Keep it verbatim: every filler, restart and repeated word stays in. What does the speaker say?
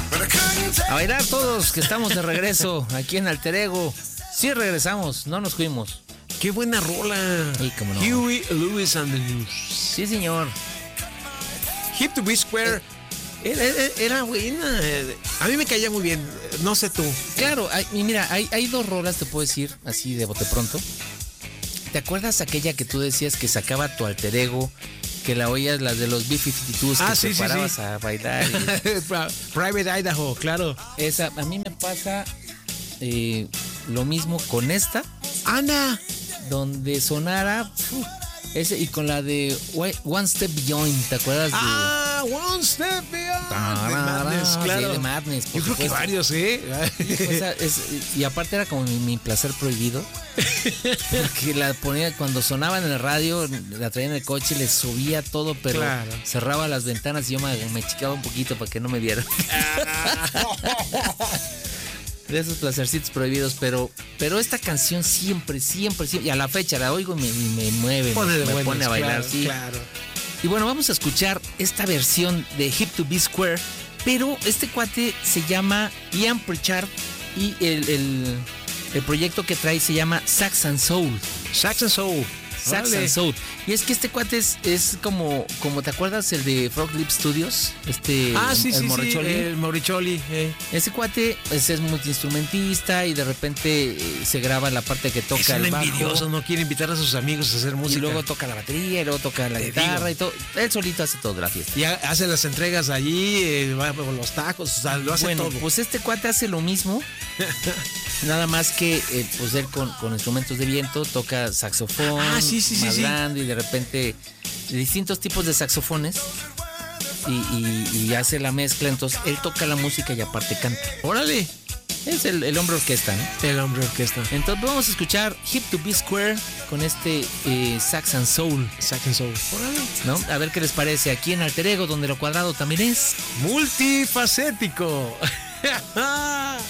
A bailar todos, que estamos de regreso aquí en Alter Ego. Sí regresamos, no nos fuimos. ¡Qué buena rola! Sí, cómo no. Huey Lewis and the News. Sí, señor. Hip to be Square. Era, era, era buena. A mí me caía muy bien. No sé tú. Claro, hay, y mira, hay, hay dos rolas, te puedo decir, así de bote pronto. ¿Te acuerdas aquella que tú decías que sacaba tu Alter Ego? Que la oías, las de los B cincuenta y dos, ah, que sí, te sí, parabas sí. a bailar. Y... Private Idaho, claro. Esa, a mí me pasa eh, lo mismo con esta. Ana. Donde sonara uh, ese y con la de One Step Beyond, ¿te acuerdas? De... Ah, One Step Beyond. Ah, de Madness, claro. Sí, de Madness, yo creo que varios, ¿eh? O sea, es, y aparte era como mi, mi placer prohibido. Porque la ponía cuando sonaban en el radio, la traía en el coche, le subía todo, pero claro. Cerraba las ventanas y yo me, me chicaba un poquito para que no me vieran. De esos placercitos prohibidos, pero pero esta canción siempre, siempre, siempre, y a la fecha la oigo y me, me mueve, pone me, de me buenos, pone a bailar, claro, sí. Claro. Y bueno, vamos a escuchar esta versión de Hip to be Square, pero este cuate se llama Ian Pritchard y el, el, el proyecto que trae se llama Sax and Soul. Sax and Soul. Sax and Soul. Y es que este cuate es, es como, como, ¿te acuerdas el de Frog Lip Studios? Este, ah, sí, el sí, Morriccioli. sí, el Morriccioli. Eh. Ese cuate pues, es multiinstrumentista y de repente eh, se graba la parte que toca es el bajo. envidioso, no quiere invitar a sus amigos a hacer música. Y luego toca la batería, y luego toca la Te guitarra digo. y todo. Él solito hace todo la fiesta. Y hace las entregas allí, eh, va con los tacos, o sea, lo hace bueno, todo. Pues este cuate hace lo mismo. Nada más que eh, pues él con, con instrumentos de viento toca saxofón ah, sí, sí, más sí, grande sí. Y de repente distintos tipos de saxofones y, y, y hace la mezcla. Entonces él toca la música y aparte canta. Órale. Es el, el hombre orquesta, ¿no? El hombre orquesta. Entonces vamos a escuchar Hip to be Square con este eh, Sax and Soul. Sax and Soul. Órale. ¿No? A ver qué les parece aquí en Alter Ego, donde lo cuadrado también es multifacético.